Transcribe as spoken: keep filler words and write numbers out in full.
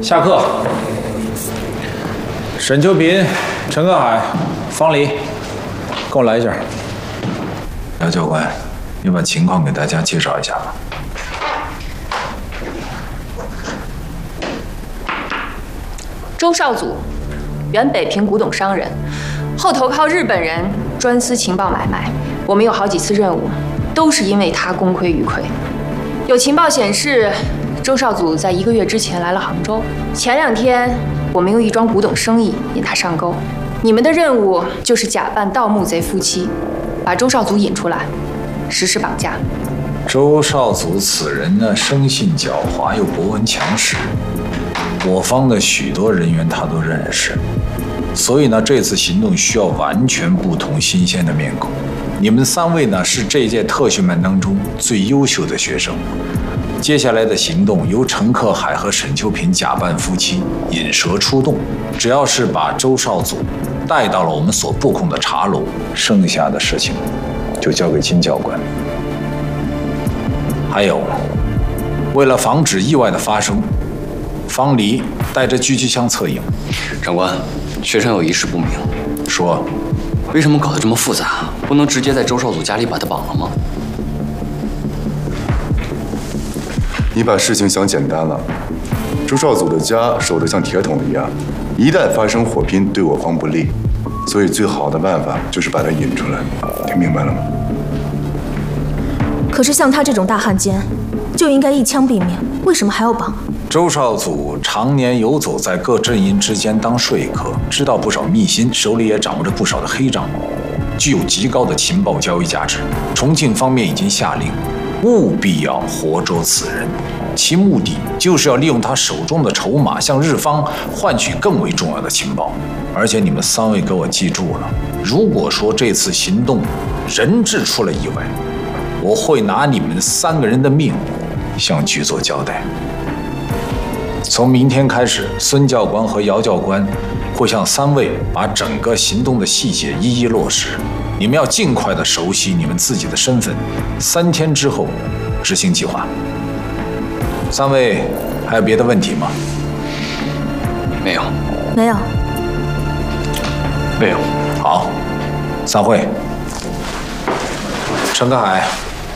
下课。沈秋平、陈克海、方黎，跟我来一下。姚教官，你把情况给大家介绍一下吧。 周少祖，原北平古董商人，后投靠日本人，专司情报买卖。我们有好几次任务，都是因为他功亏一篑。有情报显示，周少祖在一个月之前来了杭州。前两天，我们用一桩古董生意引他上钩。你们的任务就是假扮盗墓贼夫妻，把周少祖引出来，实施绑架。 周少祖此人呢，生性狡猾又博闻强识。我方的许多人员他都认识，所以呢，这次行动需要完全不同、新鲜的面孔。你们三位呢，是这届特训班当中最优秀的学生。接下来的行动由陈克海和沈秋平假扮夫妻，引蛇出洞。只要是把周少祖带到了我们所布控的茶楼，剩下的事情就交给金教官。还有，为了防止意外的发生，方黎带着狙击枪策应。 长官，学生有一事不明， 说， 为什么搞得这么复杂？不能直接在周少祖家里把他绑了吗？ 你把事情想简单了。周少祖的家守得像铁桶一样，一旦发生火拼，对我方不利，所以最好的办法就是把他引出来。听明白了吗？ 可是像他这种大汉奸，就应该一枪毙命，为什么还要绑？ 周少祖常年游走在各阵营之间当说客，知道不少秘辛，手里也掌握着不少的黑账，具有极高的情报交易价值。重庆方面已经下令，务必要活捉此人，其目的就是要利用他手中的筹码，向日方换取更为重要的情报。而且你们三位给我记住了，如果说这次行动人质出了意外，我会拿你们三个人的命向局座交代。从明天开始，孙教官和姚教官会向三位把整个行动的细节一一落实。你们要尽快的熟悉你们自己的身份，三天之后执行计划。三位还有别的问题吗？ 没有， 没有， 没有。 好，散会。陈克海，